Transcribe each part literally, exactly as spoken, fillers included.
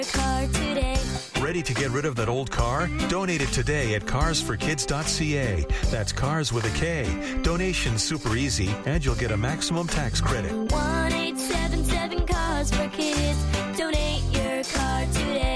car today. Ready to get rid of that old car? Donate it today at cars for kids dot c a. That's cars with a K. Donation's super easy, and you'll get a maximum tax credit. one eight seven seven Cars for Kids. Donate your car today.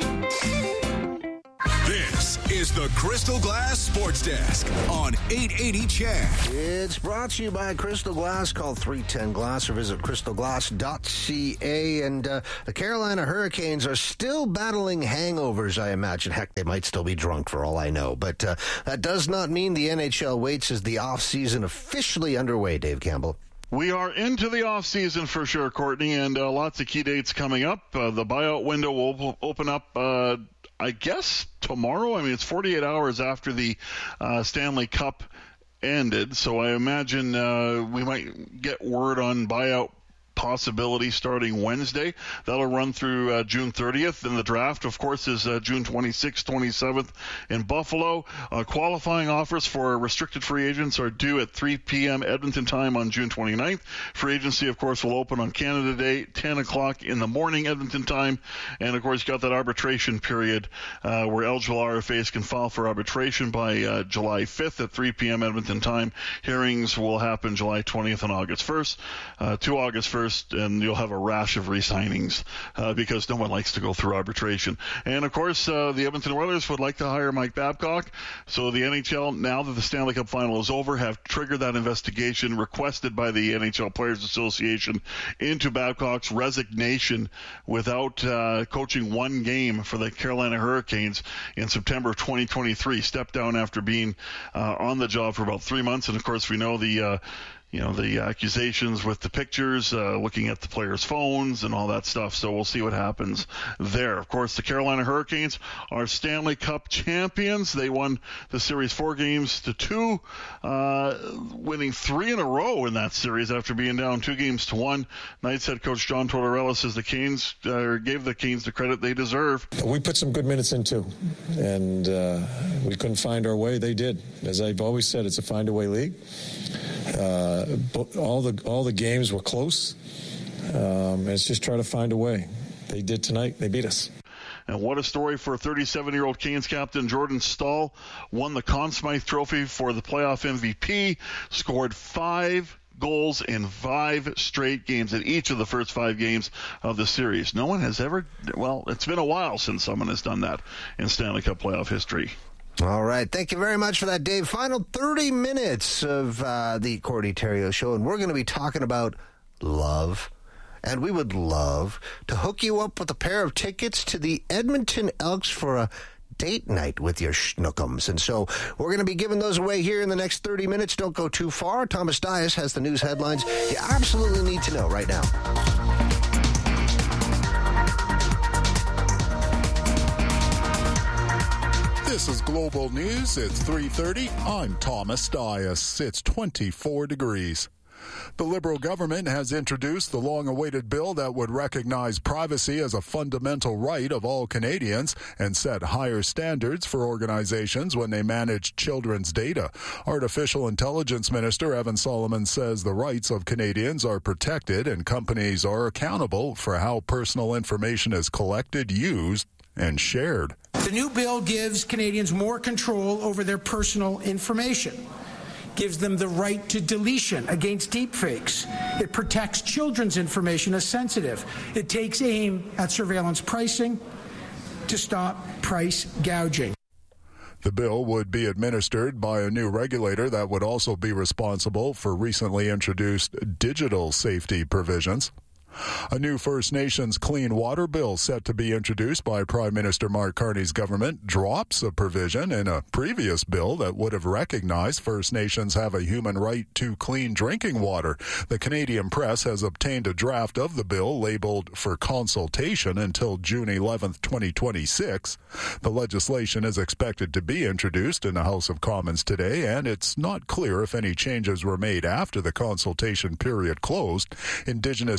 This is the Crystal Glass Sports Desk on eight eighty C H E D. It's brought to you by Crystal Glass. Call three ten glass or visit crystal glass dot c a. And uh, the Carolina Hurricanes are still battling hangovers, I imagine. Heck, they might still be drunk for all I know. But uh, that does not mean the N H L waits as the offseason officially underway, Dave Campbell. We are into the off season for sure, Courtney, and uh, lots of key dates coming up. Uh, the buyout window will open up, uh, I guess, tomorrow. I mean, it's forty-eight hours after the uh, Stanley Cup ended, so I imagine uh, we might get word on buyout possibility starting Wednesday. That'll run through uh, June thirtieth. And the draft, of course, is uh, June twenty-sixth, twenty-seventh in Buffalo. Uh, qualifying offers for restricted free agents are due at three p.m. Edmonton time on June twenty-ninth. Free agency, of course, will open on Canada Day, ten o'clock in the morning Edmonton time. And, of course, you got that arbitration period uh, where eligible R F As can file for arbitration by uh, July fifth at three p.m. Edmonton time. Hearings will happen July twentieth and August first uh, to August first. And you'll have a rash of re-signings uh, because no one likes to go through arbitration. And, of course, uh, the Edmonton Oilers would like to hire Mike Babcock. So the N H L, now that the Stanley Cup final is over, have triggered that investigation requested by the N H L Players Association into Babcock's resignation without uh, coaching one game for the Carolina Hurricanes in September of twenty twenty-three. Stepped down after being uh, on the job for about three months. And, of course, we know the uh, you know, the accusations with the pictures, uh, looking at the players' phones and all that stuff. So we'll see what happens there. Of course, the Carolina Hurricanes are Stanley Cup champions. They won the series four games to two, uh, winning three in a row in that series after being down two games to one. Knights head coach John Tortorella says the Canes uh, gave the Canes the credit they deserve. We put some good minutes in too, and uh, we couldn't find our way. They did. As I've always said, it's a find-a-way league. Uh, all the all the games were close. Um, it's just try to find a way. They did tonight. They beat us. And what a story for thirty-seven-year-old Canes captain Jordan Staal. Won the Conn Smythe Trophy for the playoff M V P. Scored five goals in five straight games in each of the first five games of the series. No one has ever, well, it's been a while since someone has done that in Stanley Cup playoff history. All right. Thank you very much for that, Dave. Final thirty minutes of uh, the Cordy Terrio Show, and we're going to be talking about love. And we would love to hook you up with a pair of tickets to the Edmonton Elks for a date night with your schnookums. And so we're going to be giving those away here in the next thirty minutes. Don't go too far. Thomas Dias has the news headlines you absolutely need to know right now. This is Global News. It's three thirty. I'm Thomas Dias. It's twenty-four degrees. The Liberal government has introduced the long-awaited bill that would recognize privacy as a fundamental right of all Canadians and set higher standards for organizations when they manage children's data. Artificial Intelligence Minister Evan Solomon says the rights of Canadians are protected and companies are accountable for how personal information is collected, used, and shared. The new bill gives Canadians more control over their personal information, gives them the right to deletion against deepfakes. It protects children's information as sensitive. It takes aim at surveillance pricing to stop price gouging. The bill would be administered by a new regulator that would also be responsible for recently introduced digital safety provisions. A new First Nations clean water bill set to be introduced by Prime Minister Mark Carney's government drops a provision in a previous bill that would have recognized First Nations have a human right to clean drinking water. The Canadian Press has obtained a draft of the bill labeled for consultation until June eleventh, twenty twenty-six. The legislation is expected to be introduced in the House of Commons today, and it's not clear if any changes were made after the consultation period closed. Indigenous Services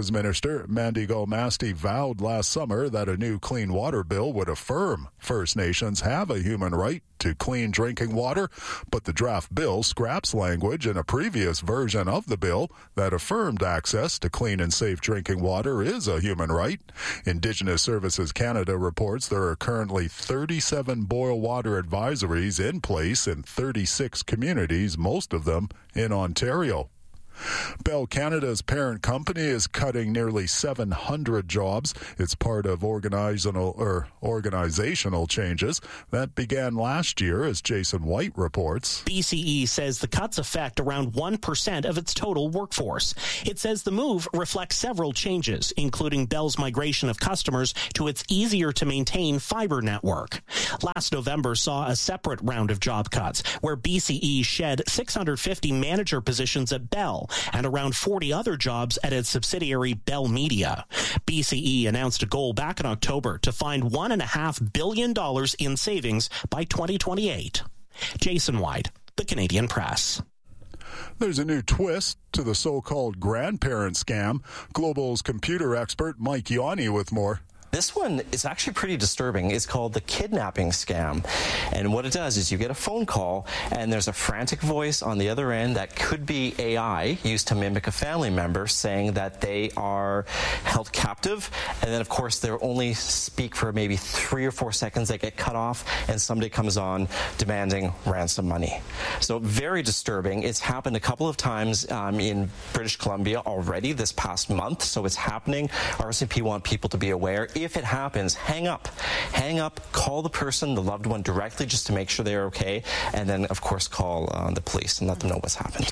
Services Minister Mandigo Masti vowed last summer that a new clean water bill would affirm First Nations have a human right to clean drinking water, but the draft bill scraps language in a previous version of the bill that affirmed access to clean and safe drinking water is a human right. Indigenous Services Canada reports there are currently thirty-seven boil water advisories in place in thirty-six communities, most of them in Ontario. Bell Canada's parent company is cutting nearly seven hundred jobs. It's part of organizational or organizational changes that began last year, as Jason White reports. B C E says the cuts affect around one percent of its total workforce. It says the move reflects several changes, including Bell's migration of customers to its easier-to-maintain fiber network. Last November saw a separate round of job cuts, where B C E shed six hundred fifty manager positions at Bell and around forty other jobs at its subsidiary Bell Media. B C E announced a goal back in October to find one point five billion dollars in savings by twenty twenty-eight. Jason White, The Canadian Press. There's a new twist to the so-called grandparent scam. Global's computer expert Mike Yanni with more. This one is actually pretty disturbing. It's called the kidnapping scam. And what it does is you get a phone call and there's a frantic voice on the other end that could be A I used to mimic a family member saying that they are held captive. And then, of course, they only speak for maybe three or four seconds. They get cut off and somebody comes on demanding ransom money. So very disturbing. It's happened a couple of times um, in British Columbia already this past month. So it's happening. R C M P want people to be aware. If it happens, hang up. Hang up, call the person, the loved one directly just to make sure they're okay, and then, of course, call uh, the police and let them know what's happened.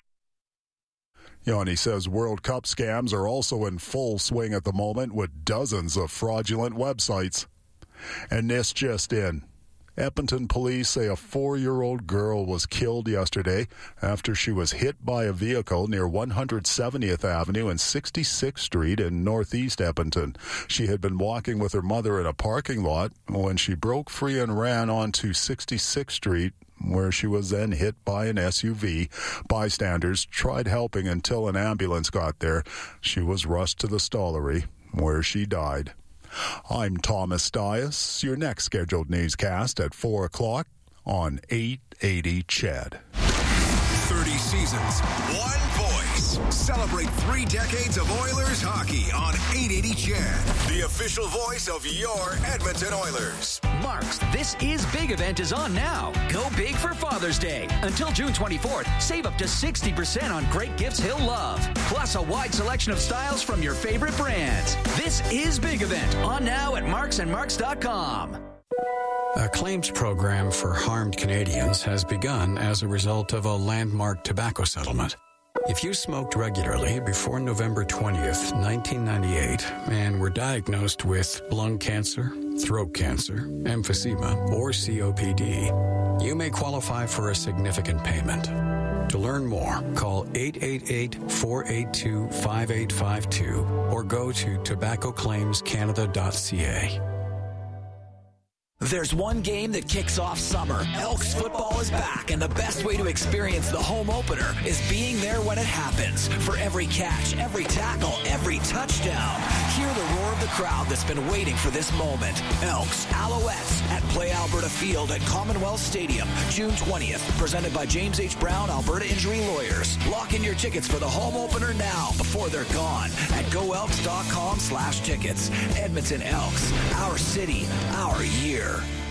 Yanni says World Cup scams are also in full swing at the moment with dozens of fraudulent websites. And this just in. Edmonton police say a four-year-old girl was killed yesterday after she was hit by a vehicle near one hundred seventieth Avenue and sixty-sixth Street in northeast Edmonton. She had been walking with her mother in a parking lot when she broke free and ran onto sixty-sixth Street, where she was then hit by an S U V. Bystanders tried helping until an ambulance got there. She was rushed to the Stollery, where she died. I'm Thomas Stias. Your next scheduled newscast at four o'clock on eight eighty C H E D. thirty seasons, one voice. Celebrate three decades of Oilers hockey on eight eighty C H E D, the official voice of your Edmonton Oilers. Mark's This Is Big event is on now. Go big for Father's Day. Until June twenty-fourth, save up to sixty percent on great gifts he'll love. Plus a wide selection of styles from your favorite brands. This Is Big event on now at marks and marks dot com. A claims program for harmed Canadians has begun as a result of a landmark tobacco settlement. If you smoked regularly before November twentieth, nineteen ninety-eight, and were diagnosed with lung cancer, throat cancer, emphysema, or C O P D, you may qualify for a significant payment. To learn more, call eight eight eight, four eight two, five eight five two or go to tobacco claims canada dot c a. There's one game that kicks off summer. Elks football is back, and the best way to experience the home opener is being there when it happens. For every catch, every tackle, every touchdown, hear the roar of the crowd that's been waiting for this moment. Elks, Alouettes at Play Alberta Field at Commonwealth Stadium, June twentieth. Presented by James H. Brown, Alberta Injury Lawyers. Lock in your tickets for the home opener now before they're gone at go elks dot com slash tickets. Edmonton Elks, our city, our year.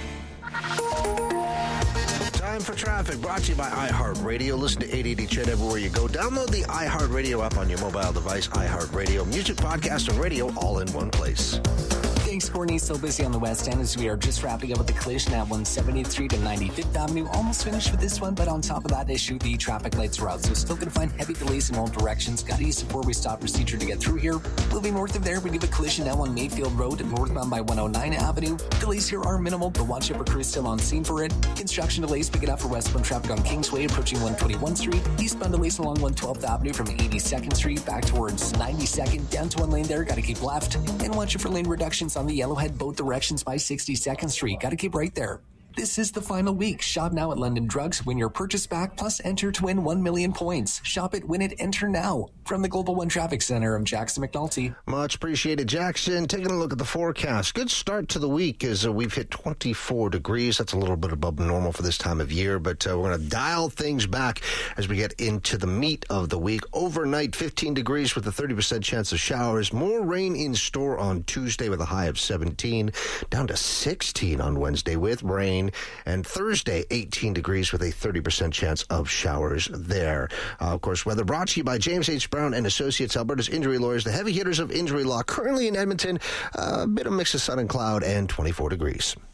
Time for traffic, brought to you by iHeartRadio. Listen to eight eighty C H E D everywhere you go. Download the iHeartRadio app on your mobile device. iHeartRadio, music, podcast, and radio all in one place. Thanks, Courtney. Still busy on the west end as we are just wrapping up with the collision at one seventieth Street and ninety-fifth Avenue. Almost finished with this one, but on top of that issue, the traffic lights are out. So still going to find heavy delays in all directions. Got to use a four-way stop procedure to get through here. Moving north of there, we do a collision now on Mayfield Road, northbound by one oh nine Avenue. Delays here are minimal, but watch out for crews still on scene for it. Construction delays picking up for westbound traffic on Kingsway, approaching one twenty-one Street. Eastbound delays along one twelfth Avenue from eighty-second Street back towards ninety-second. Down to one lane there, got to keep left. And watch out for lane reductions on the Yellowhead both directions by sixty-second Street. Got to keep right there. This is the final week. Shop now at London Drugs. Win your purchase back, plus enter to win one million points. Shop it, win it, enter now. From the Global One Traffic Center, I'm Jackson McNulty. Much appreciated, Jackson. Taking a look at the forecast. Good start to the week as uh, we've hit twenty-four degrees. That's a little bit above normal for this time of year, but uh, we're going to dial things back as we get into the meat of the week. Overnight, fifteen degrees with a thirty percent chance of showers. More rain in store on Tuesday with a high of seventeen. Down to sixteen on Wednesday with rain. And Thursday, eighteen degrees with a thirty percent chance of showers there. Uh, of course, weather brought to you by James H. Brown and Associates, Alberta's injury lawyers, the heavy hitters of injury law. Currently in Edmonton, uh, a bit of mix of sun and cloud and twenty-four degrees.